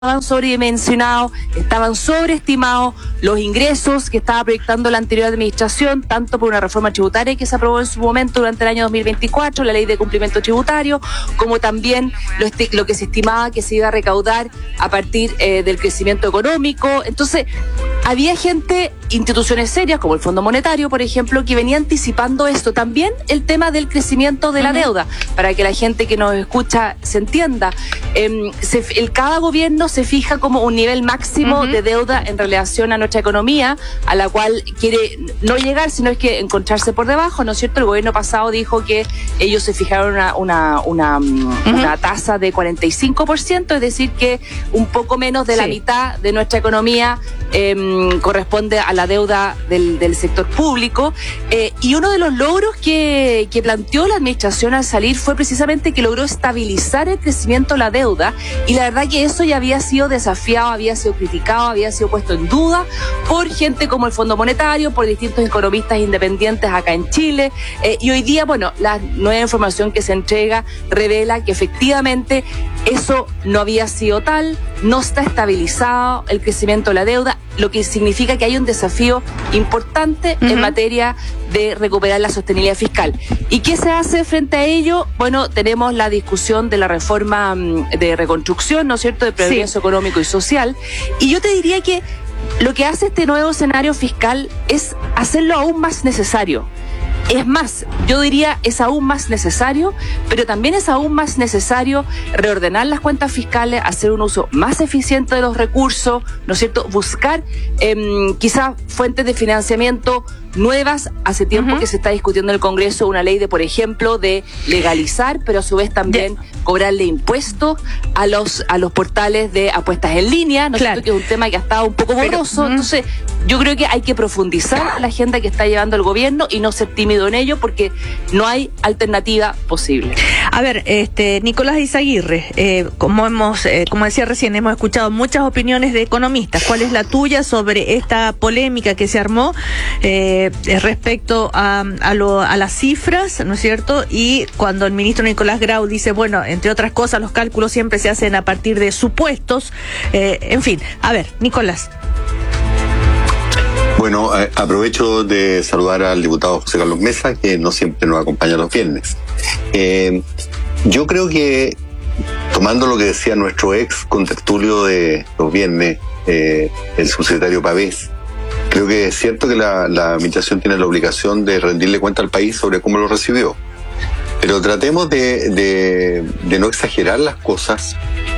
estaban sobredimensionados, estaban sobreestimados los ingresos que estaba proyectando la anterior administración, tanto por una reforma tributaria que se aprobó en su momento durante el año 2024, la ley de cumplimiento tributario, como también lo que se estimaba que se iba a recaudar a partir del crecimiento económico. Entonces, había gente, instituciones serias como el Fondo Monetario, por ejemplo, que venía anticipando esto. También el tema del crecimiento de la deuda, para que la gente que nos escucha se entienda. Cada gobierno se fija como un nivel máximo de deuda en relación a nuestra economía, a la cual quiere no llegar, sino es que encontrarse por debajo, ¿no es cierto? El gobierno pasado dijo que ellos se fijaron una tasa de 45%, es decir, que un poco menos de la mitad de nuestra economía corresponde a la deuda del sector público, y uno de los logros que planteó la administración al salir fue precisamente que logró estabilizar el crecimiento de la deuda, y la verdad que eso ya había sido desafiado, había sido criticado, había sido puesto en duda por gente como el Fondo Monetario, por distintos economistas independientes acá en Chile, y hoy día, bueno, la nueva información que se entrega revela que efectivamente eso no había sido tal, no está estabilizado el crecimiento de la deuda, lo que significa que hay un desafío importante en materia de recuperar la sostenibilidad fiscal. ¿Y qué se hace frente a ello? Bueno, tenemos la discusión de la reforma de reconstrucción, ¿no es cierto?, de progreso económico y social. Y yo te diría que lo que hace este nuevo escenario fiscal es hacerlo aún más necesario. Es más, yo diría, es aún más necesario, pero también es aún más necesario reordenar las cuentas fiscales, hacer un uso más eficiente de los recursos, ¿no es cierto?, buscar quizás fuentes de financiamiento nuevas. Hace tiempo que se está discutiendo en el Congreso una ley de, por ejemplo, de legalizar, pero a su vez también cobrarle impuestos a los portales de apuestas en línea, ¿no es cierto?, que es un tema que ha estado un poco borroso. Entonces, yo creo que hay que profundizar la agenda que está llevando el gobierno y no ser tímido en ello, porque no hay alternativa posible. A ver, Nicolás Izaguirre, como decía recién, hemos escuchado muchas opiniones de economistas. ¿Cuál es la tuya sobre esta polémica que se armó respecto a las cifras, ¿no es cierto? Y cuando el ministro Nicolás Grau dice, bueno, entre otras cosas, los cálculos siempre se hacen a partir de supuestos. En fin, a ver, Nicolás. Bueno, aprovecho de saludar al diputado José Carlos Mesa, que no siempre nos acompaña los viernes. Yo creo que, tomando lo que decía nuestro ex contertulio de los viernes, el subsecretario Pavés, creo que es cierto que la administración tiene la obligación de rendirle cuenta al país sobre cómo lo recibió. Pero tratemos de no exagerar las cosas,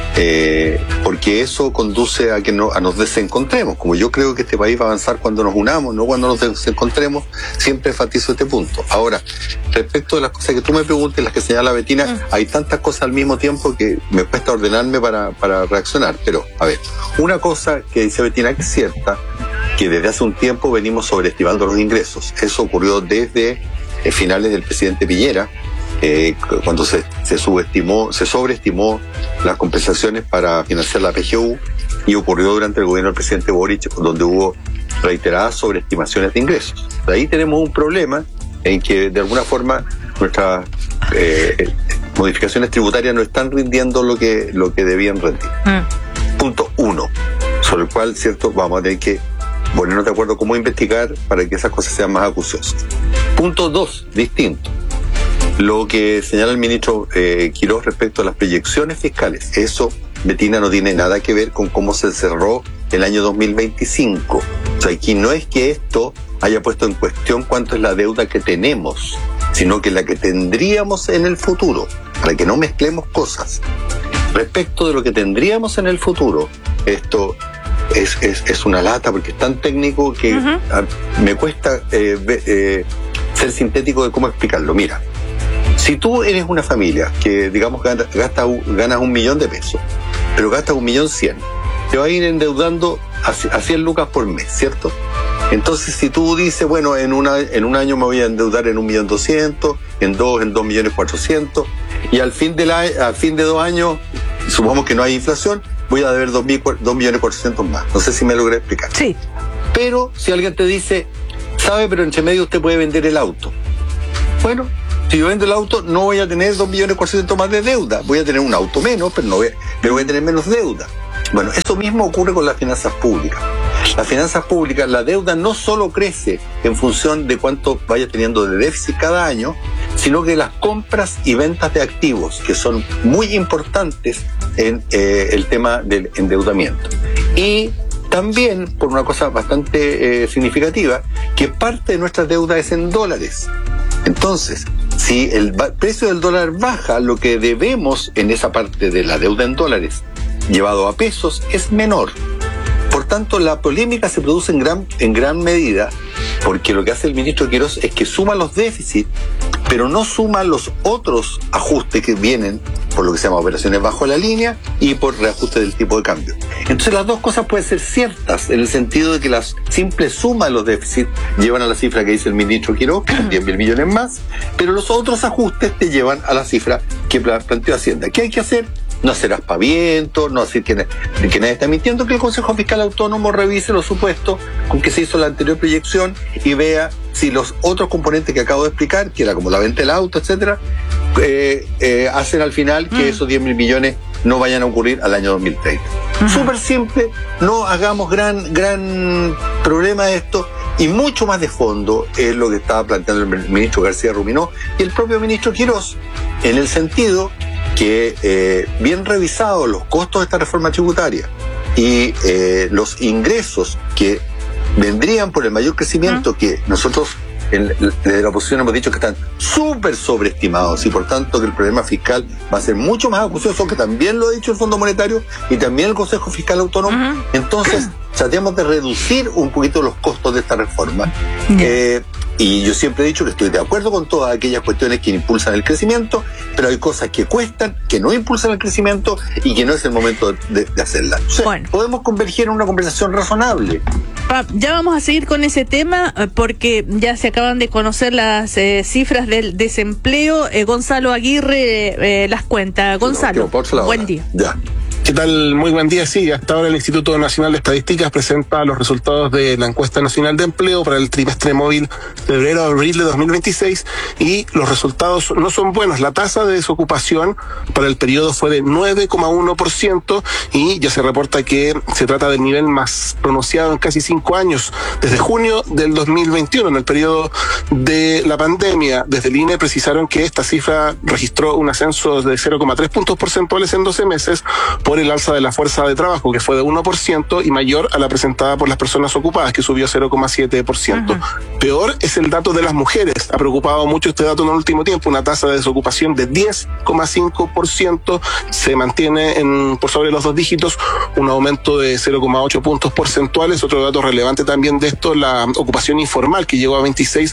porque eso conduce a que nos desencontremos. Como yo creo que este país va a avanzar cuando nos unamos, no cuando nos desencontremos, siempre enfatizo este punto. Ahora, respecto de las cosas que tú me preguntes, las que señala Betina, hay tantas cosas al mismo tiempo que me cuesta ordenarme para reaccionar. Pero, a ver, una cosa que dice Betina que es cierta, que desde hace un tiempo venimos sobreestimando los ingresos. Eso ocurrió desde finales del presidente Piñera, cuando se sobreestimó las compensaciones para financiar la PGU, y ocurrió durante el gobierno del presidente Boric, donde hubo reiteradas sobreestimaciones de ingresos. De ahí tenemos un problema en que de alguna forma nuestras modificaciones tributarias no están rindiendo lo que debían rendir. Punto uno, sobre el cual, cierto, vamos a tener que ponernos de acuerdo cómo investigar para que esas cosas sean más acuciosas. Punto dos, distinto. Lo que señala el ministro Quiroz respecto a las proyecciones fiscales, eso, Betina, no tiene nada que ver con cómo se cerró el año 2025. O sea, aquí no es que esto haya puesto en cuestión cuánto es la deuda que tenemos, sino que la que tendríamos en el futuro, para que no mezclemos cosas. Respecto de lo que tendríamos en el futuro, esto es una lata porque es tan técnico que me cuesta ser sintético de cómo explicarlo. Mira, si tú eres una familia que, digamos, ganas 1 millón de pesos, pero gastas 1.100.000, te va a ir endeudando a 100 lucas por mes, ¿cierto? Entonces, si tú dices, bueno, en un año me voy a endeudar en 1.200.000, en 2.400.000, y al fin de 2 años, supongamos que no hay inflación, voy a deber 2.400.000 más. No sé si me logré explicar. Sí. Pero si alguien te dice, sabe, pero entre medio usted puede vender el auto. Bueno, si yo vendo el auto, no voy a tener 2.400.000 más de deuda. Voy a tener un auto menos, pero voy a tener menos deuda. Bueno, eso mismo ocurre con las finanzas públicas. Las finanzas públicas, la deuda no solo crece en función de cuánto vaya teniendo de déficit cada año, sino que las compras y ventas de activos, que son muy importantes en el tema del endeudamiento. Y también, por una cosa bastante significativa, que parte de nuestra deuda es en dólares. Entonces, si el precio del dólar baja, lo que debemos en esa parte de la deuda en dólares llevado a pesos es menor. Por tanto, la polémica se produce en gran medida porque lo que hace el ministro Quirós es que suma los déficits, pero no suma los otros ajustes que vienen por lo que se llama operaciones bajo la línea y por reajuste del tipo de cambio. Entonces las dos cosas pueden ser ciertas en el sentido de que la simple suma de los déficits llevan a la cifra que dice el ministro Quirós, que son 10.000 millones más, pero los otros ajustes te llevan a la cifra que planteó Hacienda. ¿Qué hay que hacer? No hacer aspavientos, no decir que nadie está mintiendo, que el Consejo Fiscal Autónomo revise los supuestos con que se hizo la anterior proyección y vea si los otros componentes que acabo de explicar, que era como la venta del auto, etcétera, hacen al final que esos 10.000 millones no vayan a ocurrir al año 2030. Súper simple, no hagamos gran problema de esto, y mucho más de fondo es lo que estaba planteando el ministro García Ruminó y el propio ministro Quirós, en el sentido que bien revisados los costos de esta reforma tributaria y los ingresos que vendrían por el mayor crecimiento que nosotros desde la oposición hemos dicho que están súper sobreestimados y por tanto que el problema fiscal va a ser mucho más acucioso, que también lo ha dicho el Fondo Monetario y también el Consejo Fiscal Autónomo. Entonces tratemos de reducir un poquito los costos de esta reforma. Y yo siempre he dicho que estoy de acuerdo con todas aquellas cuestiones que impulsan el crecimiento, pero hay cosas que cuestan, que no impulsan el crecimiento y que no es el momento de hacerlas. O sea, podemos converger en una conversación razonable. Ya vamos a seguir con ese tema porque ya se acaban de conocer las cifras del desempleo. Gonzalo Aguirre las cuenta. Gonzalo, buen día. Ya. ¿Qué tal? Muy buen día. Sí, hasta ahora el Instituto Nacional de Estadísticas presenta los resultados de la Encuesta Nacional de Empleo para el trimestre móvil febrero-abril de 2026 y los resultados no son buenos. La tasa de desocupación para el periodo fue de 9,1% y ya se reporta que se trata del nivel más pronunciado en casi 5 años. Desde junio del 2021, en el periodo de la pandemia, desde el INE precisaron que esta cifra registró un ascenso de 0,3 puntos porcentuales en 12 meses, por el alza de la fuerza de trabajo, que fue de 1% y mayor a la presentada por las personas ocupadas, que subió 0,7%. Peor es el dato de las mujeres. Ha preocupado mucho este dato en el último tiempo. Una tasa de desocupación de 10,5%, se mantiene por sobre los 2 dígitos, un aumento de 0,8 puntos porcentuales. Otro dato relevante también de esto, la ocupación informal, que llegó a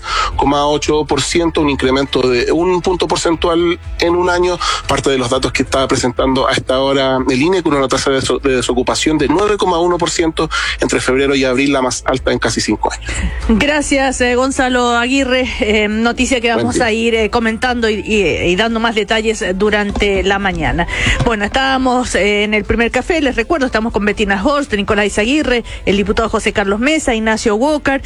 26,8%, un incremento de 1 punto porcentual en un año. Parte de los datos que estaba presentando a esta hora el INE, con una tasa de desocupación de 9,1% entre febrero y abril, la más alta en casi 5 años. Gracias, Gonzalo Aguirre. Noticia que vamos a ir comentando y dando más detalles durante la mañana. Bueno, estábamos en el primer café, les recuerdo, estamos con Bettina Horst, Nicolás Izaguirre, el diputado José Carlos Mesa, Ignacio Walker.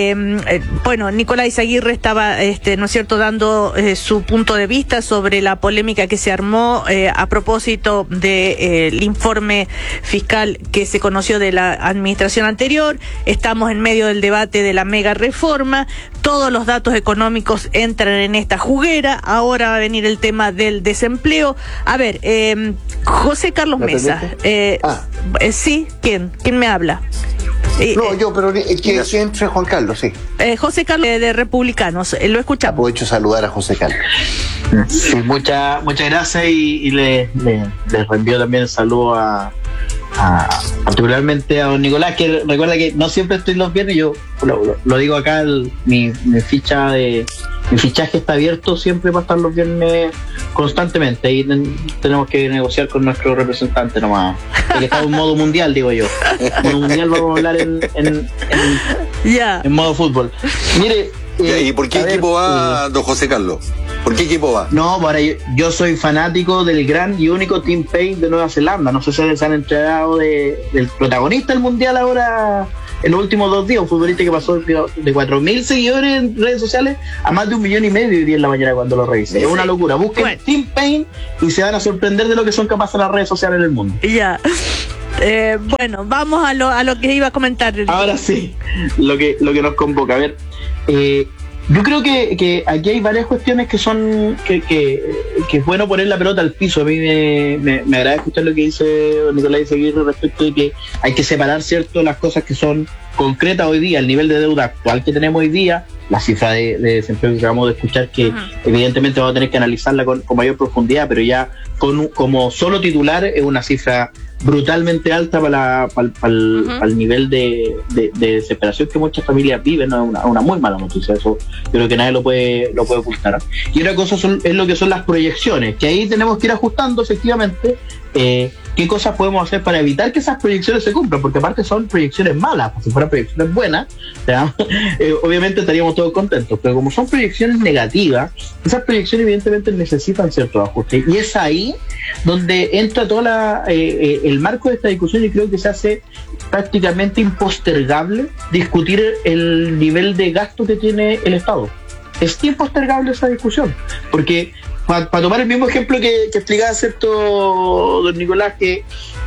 Nicolás Izaguirre estaba, ¿no es cierto?, dando su punto de vista sobre la polémica que se armó a propósito del informe fiscal que se conoció de la administración anterior. Estamos en medio del debate de la mega reforma. Todos los datos económicos entran en esta juguera. Ahora va a venir el tema del desempleo. A ver, José Carlos Mesa. Sí, ¿quién me habla? Pero que entre Juan Carlos, sí. José Carlos de Republicanos, lo escuchamos. Aprovecho a saludar a José Carlos. Sí, muchas gracias y les reenvío también el saludo particularmente a don Nicolás, que recuerda que no siempre estoy los viernes. Yo lo digo acá, mi fichaje está abierto siempre para estar los viernes constantemente. Ahí tenemos que negociar con nuestro representante nomás, porque estamos en modo mundial, digo yo. En modo mundial vamos a hablar en modo fútbol. Mire, ¿y por qué equipo va, don José Carlos? ¿Por qué equipo va? No, para yo soy fanático del gran y único Team Payne de Nueva Zelanda. No sé si se han enterado del protagonista del mundial ahora en los últimos 2 días, un futbolista que pasó de 4.000 seguidores en redes sociales a más de 1,5 millones hoy día en la mañana cuando lo revisé. Es una locura. Busquen Team Payne y se van a sorprender de lo que son capaces las redes sociales en el mundo. Ya. Bueno, vamos a lo que iba a comentar. Ahora sí, lo que nos convoca. A ver, yo creo que aquí hay varias cuestiones que son que es bueno poner la pelota al piso. A mí me agrada escuchar lo que dice Nicolás Izaguirre respecto de que hay que separar, ¿cierto?, las cosas que son concretas hoy día, el nivel de deuda actual que tenemos hoy día, la cifra de desempleo que acabamos de escuchar, que evidentemente vamos a tener que analizarla con mayor profundidad, pero ya como solo titular es una cifra brutalmente alta para el nivel de desesperación que muchas familias viven. No, es una muy mala noticia, eso yo creo que nadie lo puede ocultar. Y otra cosa es lo que son las proyecciones, que ahí tenemos que ir ajustando efectivamente qué cosas podemos hacer para evitar que esas proyecciones se cumplan, porque aparte son proyecciones malas. Si fueran proyecciones buenas, obviamente estaríamos todos contentos, pero como son proyecciones negativas, esas proyecciones evidentemente necesitan cierto ajuste, y es ahí donde entra todo el marco de esta discusión, y creo que se hace prácticamente impostergable discutir el nivel de gasto que tiene el Estado. Es impostergable esa discusión, porque para tomar el mismo ejemplo que explicaba, ¿cierto?, don Nicolás, que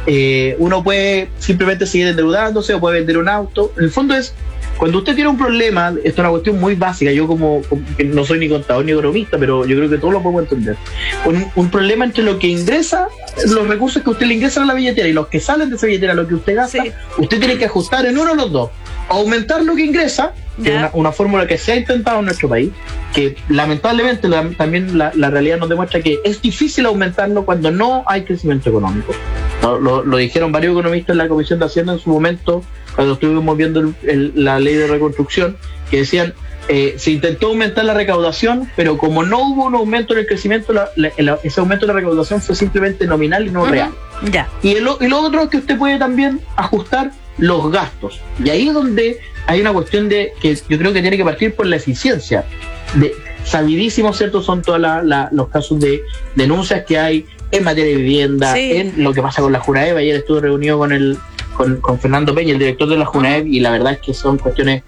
uno puede simplemente seguir endeudándose o puede vender un auto. En el fondo es, cuando usted tiene un problema, esto es una cuestión muy básica, yo como que no soy ni contador ni economista, pero yo creo que todos lo podemos entender. Un problema entre lo que ingresa, los recursos que usted le ingresan a la billetera y los que salen de esa billetera, lo que usted gasta, sí. Usted tiene que ajustar en uno de los dos. Aumentar lo que ingresa, que es una fórmula que se ha intentado en nuestro país, que lamentablemente también la realidad nos demuestra que es difícil aumentarlo cuando no hay crecimiento económico. Lo dijeron varios economistas en la Comisión de Hacienda en su momento, cuando estuvimos viendo la ley de reconstrucción, que decían, se intentó aumentar la recaudación, pero como no hubo un aumento en el crecimiento, ese aumento de la recaudación fue simplemente nominal y no real. Ya. Y lo otro es que usted puede también ajustar los gastos. Y ahí es donde hay una cuestión de que yo creo que tiene que partir por la eficiencia. Sabidísimos, ¿cierto?, son todos los casos de denuncias que hay en materia de vivienda, sí. En lo que pasa con la Junaev. Ayer estuve reunido con Fernando Peña, el director de la Junaev, y la verdad es que son cuestiones,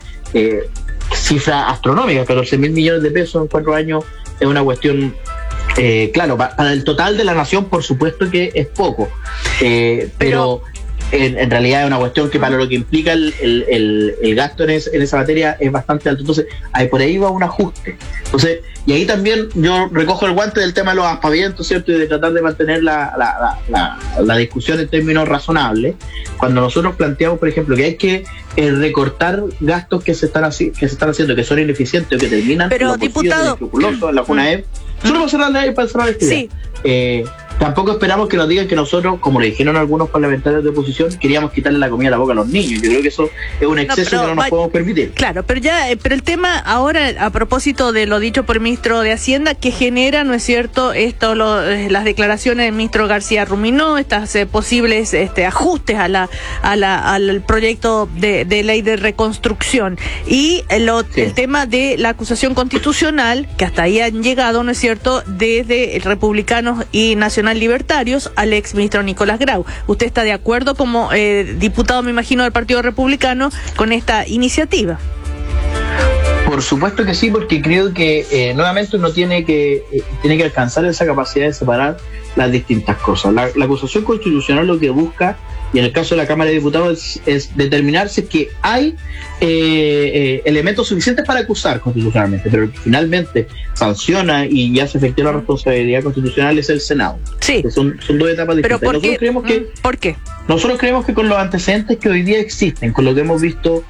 cifras astronómicas, 14.000 millones de pesos en 4 años es una cuestión, claro, para el total de la nación por supuesto que es poco, pero en realidad es una cuestión que para lo que implica el gasto en esa materia es bastante alto. Entonces, por ahí va un ajuste. Entonces, y ahí también yo recojo el guante del tema de los aspavientos, ¿cierto? Y de tratar de mantener la discusión en términos razonables. Cuando nosotros planteamos, por ejemplo, que hay que recortar gastos que se están haciendo, que son ineficientes o que terminan pero, diputado, en la Junaev, solo para cerrar esta idea. Sí. Tampoco esperamos que nos digan que nosotros, como le dijeron algunos parlamentarios de oposición, queríamos quitarle la comida a la boca a los niños. Yo creo que eso es un exceso que no nos podemos permitir. Claro, pero el tema ahora, a propósito de lo dicho por el ministro de Hacienda, que genera, ¿no es cierto?, las declaraciones del ministro García Ruminó, estas posibles ajustes al proyecto de ley de reconstrucción, y el tema de la acusación constitucional, que hasta ahí han llegado, ¿no es cierto?, desde republicanos y nacional libertarios al ex ministro Nicolás Grau. ¿Usted está de acuerdo como diputado, me imagino, del Partido Republicano con esta iniciativa? Por supuesto que sí, porque creo que nuevamente uno tiene que alcanzar esa capacidad de separar las distintas cosas. La acusación constitucional lo que busca, y en el caso de la Cámara de Diputados, es determinar si es que hay elementos suficientes para acusar constitucionalmente, pero el que finalmente sanciona y hace efectiva la responsabilidad constitucional es el Senado. Sí. Son dos etapas distintas. ¿Pero por qué? Nosotros creemos que con los antecedentes que hoy día existen, con lo que hemos visto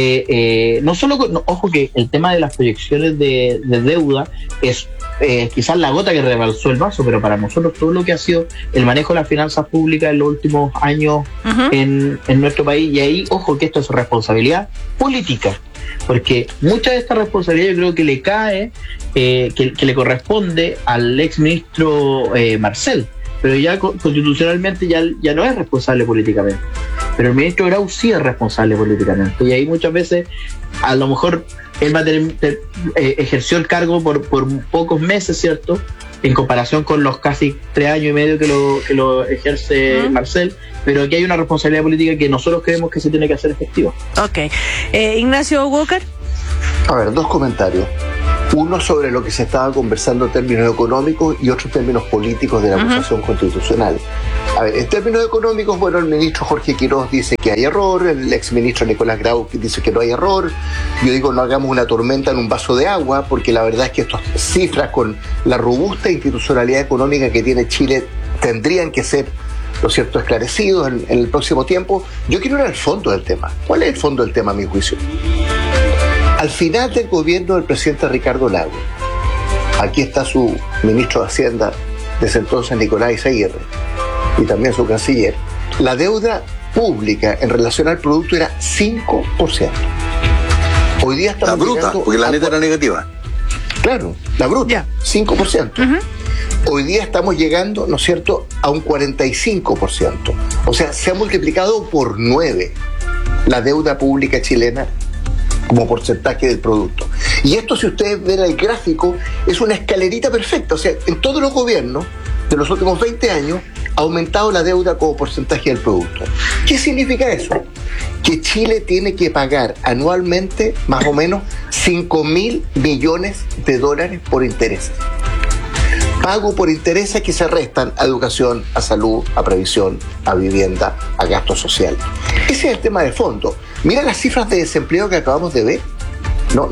ojo que el tema de las proyecciones de deuda es quizás la gota que rebalsó el vaso, pero para nosotros todo lo que ha sido el manejo de las finanzas públicas en los últimos años en nuestro país, y ahí, ojo que esto es responsabilidad política, porque mucha de esta responsabilidad yo creo que le cae, que le corresponde al ex ministro Marcel, pero ya constitucionalmente ya no es responsable políticamente. Pero el ministro Grau sí es responsable políticamente, y ahí muchas veces a lo mejor él va a ejerció el cargo por pocos meses, ¿cierto?, en comparación con los casi 3 años y medio que lo ejerce Marcel, pero aquí hay una responsabilidad política que nosotros creemos que se tiene que hacer efectiva. Ok. Ignacio Walker. A ver, 2 comentarios. Uno sobre lo que se estaba conversando en términos económicos y otros términos políticos de la acusación constitucional. A ver, en términos económicos, bueno, el ministro Jorge Quiroz dice que hay error, el exministro Nicolás Grau dice que no hay error. Yo digo, no hagamos una tormenta en un vaso de agua, porque la verdad es que estas cifras, con la robusta institucionalidad económica que tiene Chile, tendrían que ser, ¿no es cierto?, esclarecidos en el próximo tiempo. Yo quiero ir al fondo del tema. ¿Cuál es el fondo del tema, a mi juicio? Al final del gobierno del presidente Ricardo Lagos, aquí está su ministro de Hacienda desde entonces, Nicolás Izaguirre, y también su canciller, la deuda pública en relación al producto era 5%. Hoy día estamos la bruta, porque la neta era negativa. Claro, la bruta, 5%. Hoy día estamos llegando, ¿no es cierto?, a un 45%. O sea, se ha multiplicado por 9 la deuda pública chilena como porcentaje del producto. Y esto, si ustedes ven el gráfico, es una escalerita perfecta. O sea, en todos los gobiernos de los últimos 20 años ha aumentado la deuda como porcentaje del producto. ¿Qué significa eso? Que Chile tiene que pagar anualmente más o menos 5.000 millones de dólares por intereses. Pago por intereses que se restan a educación, a salud, a previsión, a vivienda, a gasto social. Ese es el tema de fondo. Mira las cifras de desempleo que acabamos de ver, ¿no?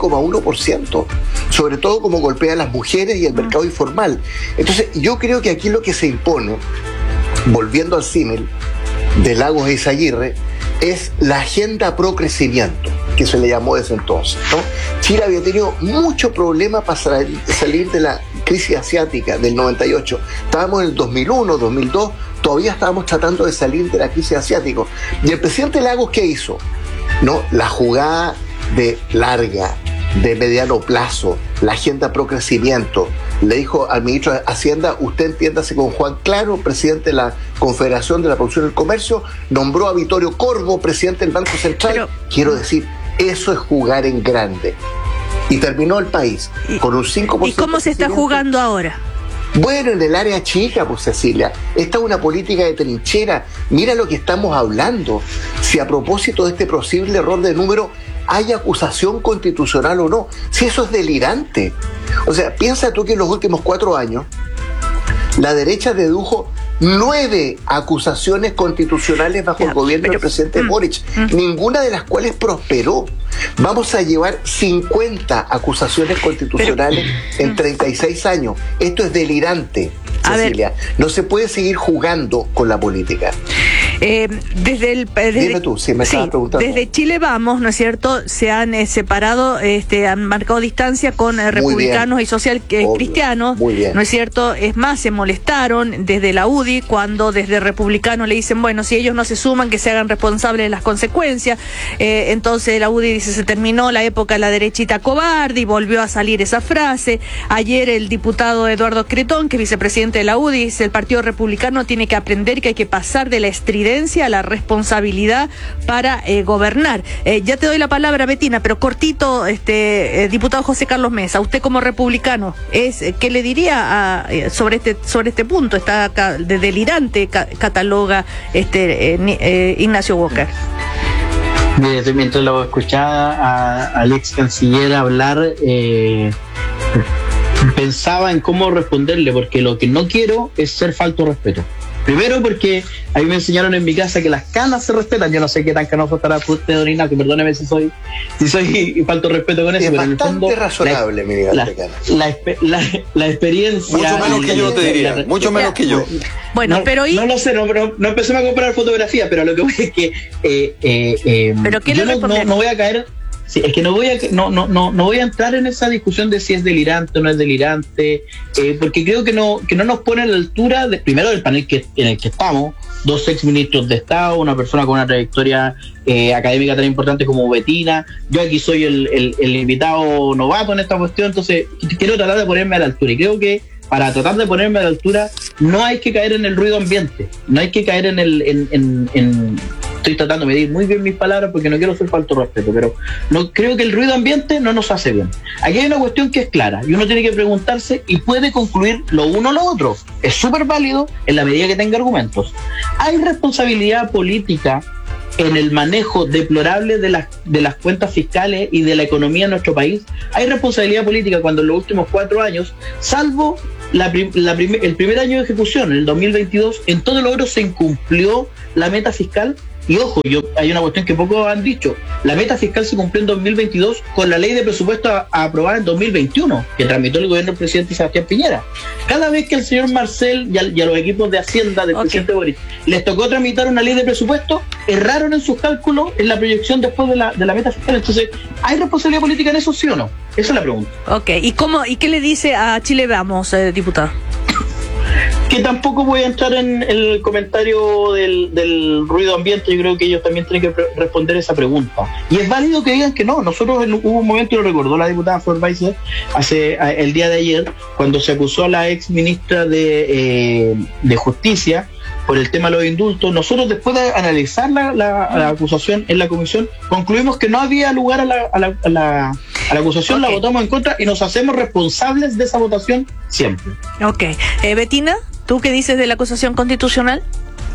9,1%, sobre todo como golpea a las mujeres y el mercado informal. Entonces, yo creo que aquí lo que se impone, volviendo al símil de Lagos e Izaguirre, es la agenda pro crecimiento, que se le llamó desde entonces, ¿no? Chile había tenido mucho problema para salir de la crisis asiática del 98. Estábamos en el 2001, 2002, todavía estábamos tratando de salir de la crisis asiática. Y el presidente Lagos, ¿qué hizo? ¿No? La jugada de larga, de mediano plazo, la agenda pro crecimiento. Le dijo al ministro de Hacienda, usted entiéndase con Juan Claro, presidente de la Confederación de la Producción y el Comercio, nombró a Vittorio Corvo, presidente del Banco Central. Quiero decir, eso es jugar en grande. Y terminó el país con un 5%. ¿Y cómo se está jugando ahora? Bueno, en el área chica, pues, Cecilia. Esta es una política de trinchera. Mira lo que estamos hablando. Si a propósito de este posible error de número hay acusación constitucional o no. Si eso es delirante. O sea, piensa tú que en los últimos 4 años la derecha dedujo 9 acusaciones constitucionales bajo el gobierno del presidente Boric, ninguna de las cuales prosperó. Vamos a llevar 50 acusaciones constitucionales en 36 años. Esto es delirante, Cecilia. No se puede seguir jugando con la política. Dime tú, si me estabas preguntando. Desde Chile Vamos, ¿no es cierto? Se han separado, han marcado distancia con republicanos y social cristianos, ¿no es cierto? Es más, se molestaron desde la UDI cuando desde republicanos le dicen, bueno, si ellos no se suman, que se hagan responsables de las consecuencias. Entonces la UDI dice, se terminó la época de la derechita cobarde, y volvió a salir esa frase. Ayer el diputado Eduardo Cretón, que es vicepresidente de la UDI, dice, el Partido Republicano tiene que aprender que hay que pasar de la estridencia a la responsabilidad para gobernar. Ya te doy la palabra, Betina, pero cortito, diputado José Carlos Mesa, usted como republicano, ¿qué le diría sobre este punto? Está acá, de delirante cataloga Ignacio Walker. Mientras lo escuchaba al ex canciller hablar, pensaba en cómo responderle, porque lo que no quiero es ser falto de respeto. Primero, porque a mí me enseñaron en mi casa que las canas se respetan. Yo no sé qué tan canoso estará usted, don Ignacio, perdóneme si soy falto de respeto con eso. Es pero bastante en el fondo, razonable, mi nivel de canas. La experiencia... Mucho menos que yo, te diría. Mucho menos que yo. Bueno, no, pero... No lo sé, no empecemos a comprar fotografía, pero lo que voy es que... ¿Pero qué yo le no voy a caer... Sí, es que no voy a entrar en esa discusión de si es delirante o no es delirante, porque creo que no nos pone a la altura primero del panel en el que estamos, 2 exministros de Estado, una persona con una trayectoria académica tan importante como Betina. Yo aquí soy el invitado novato en esta cuestión, entonces quiero tratar de ponerme a la altura, y creo que para tratar de ponerme a la altura no hay que caer en el ruido ambiente, no hay que caer estoy tratando de medir muy bien mis palabras porque no quiero ser falto de respeto, pero no creo que el ruido ambiente no nos hace bien. Aquí hay una cuestión que es clara y uno tiene que preguntarse y puede concluir lo uno o lo otro. Es súper válido en la medida que tenga argumentos. Hay responsabilidad política en el manejo deplorable de las cuentas fiscales y de la economía en nuestro país, hay responsabilidad política cuando en los últimos 4 años, salvo el primer año de ejecución, en el 2022, en todo logro se incumplió la meta fiscal. Y ojo, hay una cuestión que pocos han dicho. La meta fiscal se cumplió en 2022 con la ley de presupuesto aprobada en 2021, que tramitó el gobierno del presidente Sebastián Piñera. Cada vez que el señor Marcel y a los equipos de Hacienda del presidente Boric les tocó tramitar una ley de presupuesto, erraron en sus cálculos en la proyección después de la meta fiscal. Entonces, ¿hay responsabilidad política en eso, sí o no? Esa es la pregunta. Ok, ¿y qué le dice a Chile Vamos, diputado? Que tampoco voy a entrar en el comentario del ruido ambiente. Yo creo que ellos también tienen que responder esa pregunta. Y es válido que digan que no. Nosotros hubo un momento, y lo recordó la diputada Flor Weiser el día de ayer, cuando se acusó a la ex ministra de Justicia por el tema de los indultos. Nosotros, después de analizar la acusación en la comisión, concluimos que no había lugar a la acusación. La votamos en contra y nos hacemos responsables de esa votación siempre. Ok. Betina, ¿tú qué dices de la acusación constitucional?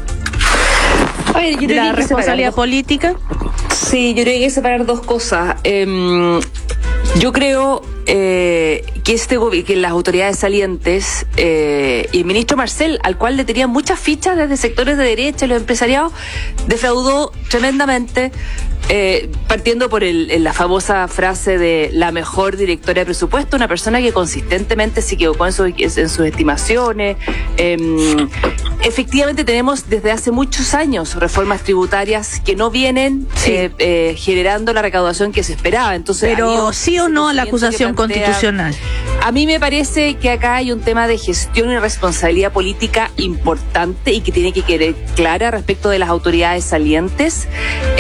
A ver, yo creo ¿La responsabilidad política? Sí, yo creo que hay que separar dos cosas. Yo creo que las autoridades salientes y el ministro Marcel, al cual le tenían muchas fichas desde sectores de derecha y los empresariados, defraudó tremendamente, partiendo por la famosa frase de la mejor directora de presupuesto, una persona que consistentemente se equivocó en sus estimaciones. Efectivamente tenemos desde hace muchos años reformas tributarias que no vienen generando la recaudación que se esperaba. Entonces, pero sí o no a la acusación constitucional. A mí me parece que acá hay un tema de gestión y responsabilidad política importante y que tiene que quedar clara respecto de las autoridades salientes.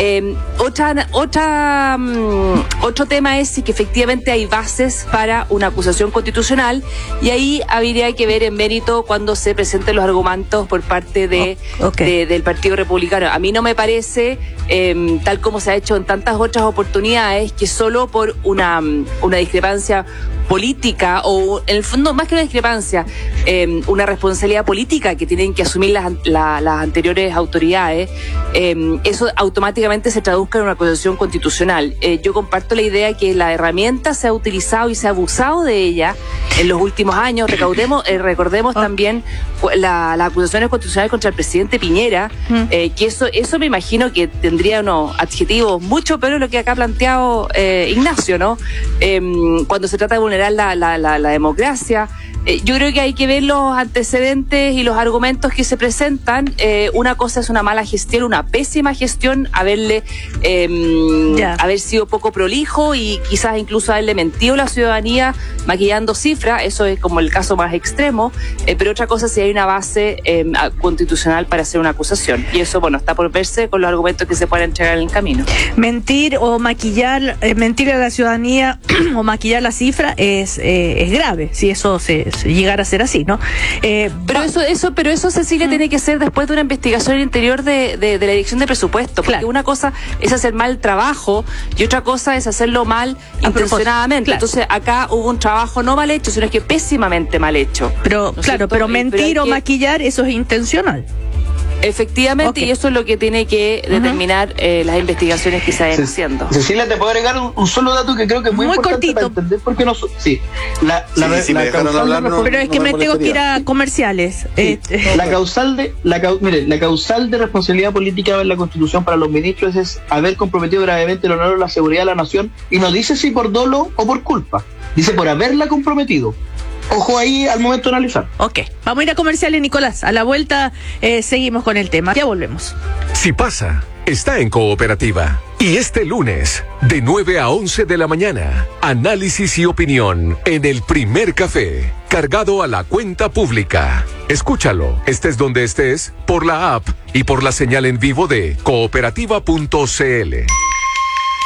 Otro tema es si que efectivamente hay bases para una acusación constitucional, y ahí habría que ver en mérito cuando se presenten los argumentos por parte del Partido Republicano. A mí no me parece, tal como se ha hecho en tantas otras oportunidades, que solo por una discrepancia política, o en el fondo más que una discrepancia, una responsabilidad política que tienen que asumir las anteriores autoridades, eso automáticamente se traduzca en una acusación constitucional. Yo comparto la idea que la herramienta se ha utilizado y se ha abusado de ella en los últimos años. Recordemos también las acusaciones constitucionales contra el presidente Piñera, que eso me imagino que tendría unos adjetivos mucho peor de lo que acá ha planteado Ignacio, ¿no? Cuando se trata de vulnerar la democracia. Yo creo que hay que ver los antecedentes y los argumentos que se presentan. Una cosa es una mala gestión, una pésima gestión, haber sido poco prolijo y quizás incluso haberle mentido a la ciudadanía maquillando cifras. Eso es como el caso más extremo. Pero otra cosa es si hay una base constitucional para hacer una acusación. Y eso, bueno, está por verse con los argumentos que se puedan entregar en el camino. Mentir o maquillar, mentir a la ciudadanía o maquillar la cifra es grave, si eso se llegara a ser así, ¿no? Pero eso, Cecilia, tiene que ser después de una investigación al interior de la Dirección de Presupuesto, porque una cosa es hacer mal trabajo y otra cosa es hacerlo mal intencionadamente. Entonces acá hubo un trabajo no mal hecho, sino que pésimamente mal hecho. Pero mentir o maquillar, eso es intencional. Efectivamente, y eso es lo que tiene que determinar las investigaciones que se vayan haciendo. Cecilia, te puedo agregar un solo dato que creo que es muy importante cortito para entender por qué no. Pero es que me tengo que ir a comerciales. La causal de responsabilidad política en la Constitución para los ministros es haber comprometido gravemente el honor o la seguridad de la nación, y no dice si por dolo o por culpa, dice por haberla comprometido. Ojo ahí al momento de analizar. Ok, vamos a ir a comerciales, Nicolás. A la vuelta seguimos con el tema. Ya volvemos. Si pasa, está en Cooperativa. Y este lunes, de 9 a 11 de la mañana, análisis y opinión en el primer café, cargado a la cuenta pública. Escúchalo, estés donde estés, por la app y por la señal en vivo de cooperativa.cl.